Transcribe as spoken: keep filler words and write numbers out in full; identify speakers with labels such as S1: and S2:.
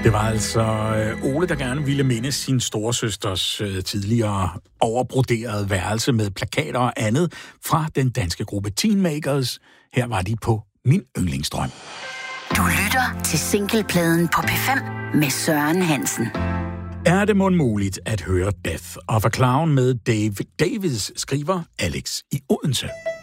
S1: Det var altså Ole, der gerne ville minde sin storesøsters tidligere overbroderede værelse med plakater og andet fra den danske gruppe Teenmakers. Her var de på Min Yndlingsdrøm.
S2: Du lytter til singlepladen på P fem med Søren Hansen.
S1: Er det mon muligt at høre Death of a Clown med Dave Davids, skriver Alex i Odense.